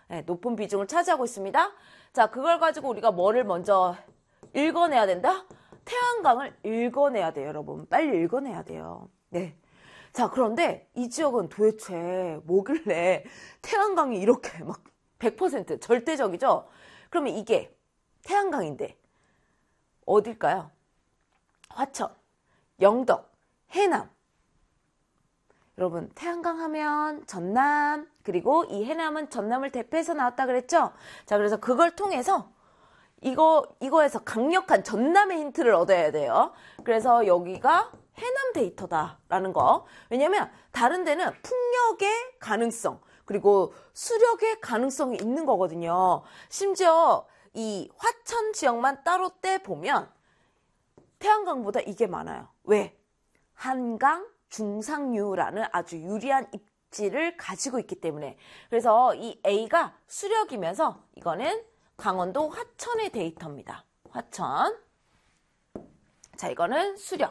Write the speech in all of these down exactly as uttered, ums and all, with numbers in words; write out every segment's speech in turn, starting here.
네, 높은 비중을 차지하고 있습니다. 자, 그걸 가지고 우리가 뭐를 먼저 읽어내야 된다? 태양광을 읽어내야 돼요, 여러분. 빨리 읽어내야 돼요. 네. 자, 그런데 이 지역은 도대체 뭐길래 태양광이 이렇게 막 백 퍼센트 절대적이죠? 그러면 이게 태양광인데 어딜까요? 화천, 영덕, 해남. 여러분, 태양광 하면 전남, 그리고 이 해남은 전남을 대표해서 나왔다 그랬죠? 자, 그래서 그걸 통해서 이거, 이거에서 강력한 전남의 힌트를 얻어야 돼요. 그래서 여기가 해남 데이터다라는 거. 왜냐면 다른 데는 풍력의 가능성, 그리고 수력의 가능성이 있는 거거든요. 심지어 이 화천 지역만 따로 떼보면 태양광보다 이게 많아요. 왜? 한강 중상류라는 아주 유리한 입지를 가지고 있기 때문에. 그래서 이 A가 수력이면서 이거는 강원도 화천의 데이터입니다. 화천. 자, 이거는 수력.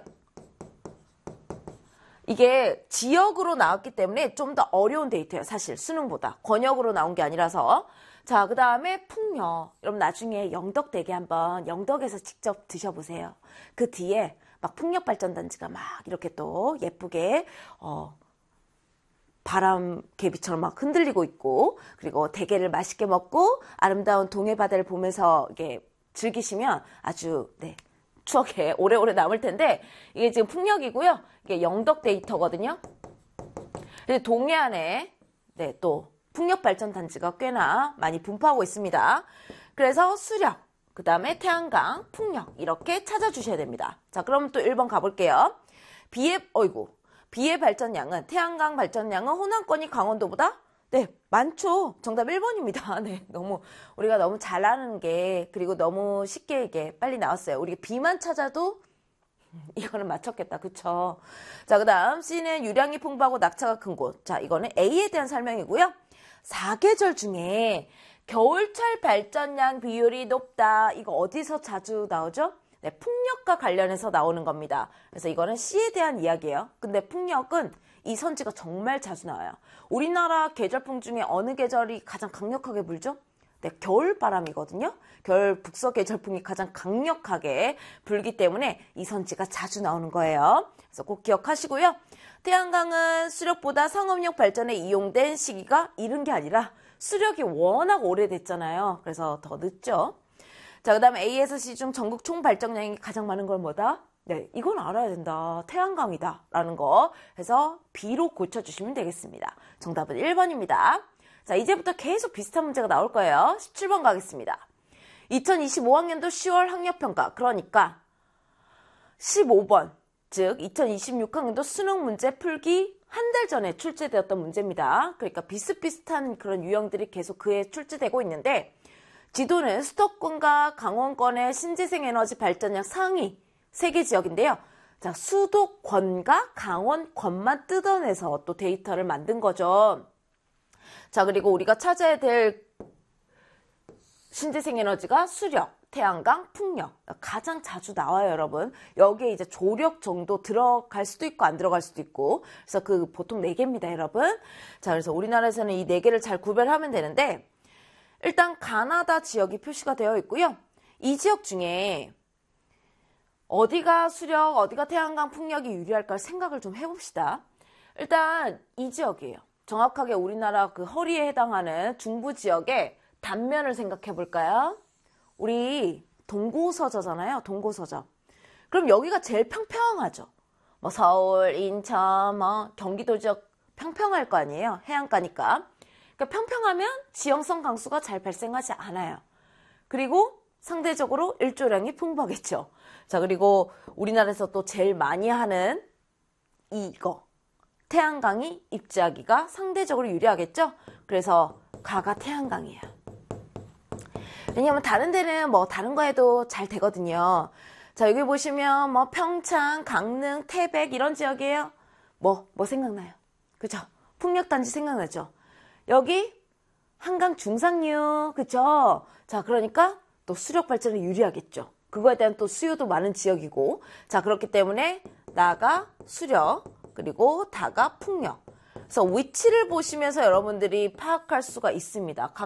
이게 지역으로 나왔기 때문에 좀 더 어려운 데이터예요. 사실 수능보다. 권역으로 나온 게 아니라서. 자, 그 다음에 풍력. 여러분 나중에 영덕대게 한번 영덕에서 직접 드셔보세요. 그 뒤에 막 풍력발전단지가 막 이렇게 또 예쁘게 어, 바람개비처럼 막 흔들리고 있고, 그리고 대게를 맛있게 먹고 아름다운 동해바다를 보면서 이게 즐기시면 아주 네, 추억에 오래오래 남을 텐데, 이게 지금 풍력이고요. 이게 영덕 데이터거든요. 동해안에 네, 또 풍력발전단지가 꽤나 많이 분포하고 있습니다. 그래서 수력, 그 다음에 태양광, 풍력 이렇게 찾아주셔야 됩니다. 자, 그럼 또 일 번 가볼게요. 비의, 어이구, 비의 발전량은, 태양광 발전량은 호남권이 강원도보다 네, 많죠. 정답 일 번입니다. 네, 너무 우리가 너무 잘 아는 게, 그리고 너무 쉽게 이게 빨리 나왔어요. 우리가 비만 찾아도 이거는 맞췄겠다. 그쵸? 자, 그 다음 C는 유량이 풍부하고 낙차가 큰 곳. 자, 이거는 A에 대한 설명이고요. 사계절 중에 겨울철 발전량 비율이 높다. 이거 어디서 자주 나오죠? 네, 풍력과 관련해서 나오는 겁니다. 그래서 이거는 C에 대한 이야기예요. 근데 풍력은 이 선지가 정말 자주 나와요. 우리나라 계절풍 중에 어느 계절이 가장 강력하게 불죠? 네, 겨울바람이거든요. 겨울 북서 계절풍이 가장 강력하게 불기 때문에 이 선지가 자주 나오는 거예요. 그래서 꼭 기억하시고요. 태양광은 수력보다 상업용 발전에 이용된 시기가 이른 게 아니라 수력이 워낙 오래됐잖아요. 그래서 더 늦죠. 자, 그 다음에 A에서 C 중 전국 총 발전량이 가장 많은 건 뭐다? 네, 이건 알아야 된다. 태양광이다. 라는 거. 해서 B로 고쳐주시면 되겠습니다. 정답은 일 번입니다. 자, 이제부터 계속 비슷한 문제가 나올 거예요. 십칠 번 가겠습니다. 이천이십오 학년도 시월 학력평가. 그러니까 십오 번. 즉, 이천이십육 학년도 수능 문제 풀기 한 달 전에 출제되었던 문제입니다. 그러니까 비슷비슷한 그런 유형들이 계속 그에 출제되고 있는데, 지도는 수도권과 강원권의 신재생 에너지 발전량 상위 세 개 지역인데요. 자, 수도권과 강원권만 뜯어내서 또 데이터를 만든 거죠. 자, 그리고 우리가 찾아야 될 신재생 에너지가 수력, 태양광, 풍력. 가장 자주 나와요, 여러분. 여기에 이제 조력 정도 들어갈 수도 있고 안 들어갈 수도 있고. 그래서 그 보통 네 개입니다, 여러분. 자, 그래서 우리나라에서는 이 네 개를 잘 구별하면 되는데, 일단 가나다 지역이 표시가 되어 있고요. 이 지역 중에 어디가 수력, 어디가 태양광, 풍력이 유리할까 생각을 좀 해봅시다. 일단 이 지역이에요. 정확하게 우리나라 그 허리에 해당하는 중부 지역의 단면을 생각해 볼까요? 우리 동고서저잖아요. 동고서저. 그럼 여기가 제일 평평하죠. 뭐 서울, 인천, 뭐 경기도 지역 평평할 거 아니에요. 해안가니까. 그러니까 평평하면 지형성 강수가 잘 발생하지 않아요. 그리고 상대적으로 일조량이 풍부하겠죠. 자, 그리고 우리나라에서 또 제일 많이 하는 이거. 태양광이 입지하기가 상대적으로 유리하겠죠? 그래서 가가 태양광이에요. 왜냐면 다른 데는 뭐 다른 거 해도 잘 되거든요. 자, 여기 보시면 뭐 평창, 강릉, 태백 이런 지역이에요. 뭐, 뭐 생각나요? 그죠? 풍력단지 생각나죠? 여기 한강 중상류, 그죠? 자, 그러니까 또 수력 발전에 유리하겠죠. 그거에 대한 또 수요도 많은 지역이고. 자, 그렇기 때문에 나가 수력, 그리고 다가 풍력. 그래서 위치를 보시면서 여러분들이 파악할 수가 있습니다.